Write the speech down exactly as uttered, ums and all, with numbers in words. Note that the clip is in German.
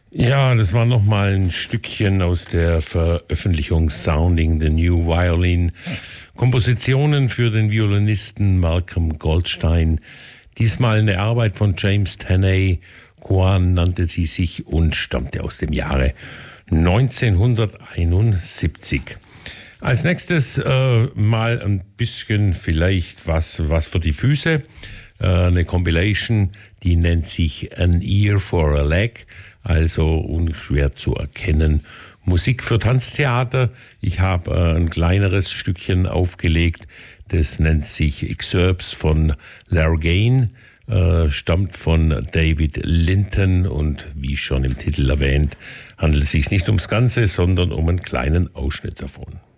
Ja, das war nochmal ein Stückchen aus der Veröffentlichung Sounding the New Violin. Kompositionen für den Violinisten Malcolm Goldstein. Diesmal eine Arbeit von James Tenney. Quan nannte sie sich und stammte aus dem Jahre neunzehnhunderteinundsiebzig. Als nächstes äh, mal ein bisschen vielleicht was, was für die Füße. Äh, eine Compilation, die nennt sich An Ear for a Leg, also unschwer zu erkennen. Musik für Tanztheater. Ich habe äh, ein kleineres Stückchen aufgelegt. Das nennt sich Excerpts von Largain, äh, stammt von David Linton und wie schon im Titel erwähnt, handelt es sich nicht ums Ganze, sondern um einen kleinen Ausschnitt davon.